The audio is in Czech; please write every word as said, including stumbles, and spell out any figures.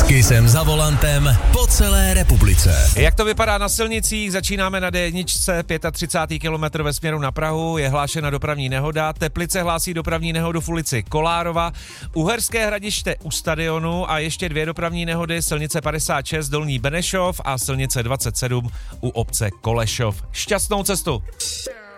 Kissem za volantem po celé republice. Jak to vypadá na silnicích? Začínáme na D jedna, třicátý pátý kilometr ve směru na Prahu, je hlášena dopravní nehoda. Teplice hlásí dopravní nehodu v ulici Kolárova, Uherské Hradiště u stadionu a ještě dvě dopravní nehody, silnice padesát šest Dolní Benešov a silnice dvacet sedm u obce Kolešov. Šťastnou cestu!